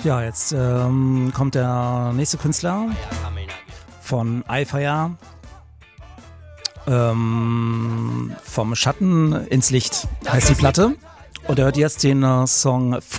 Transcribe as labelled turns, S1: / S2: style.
S1: Ja, jetzt kommt der nächste Künstler von iFire. Vom Schatten ins Licht heißt die Platte. Und er hört jetzt den Song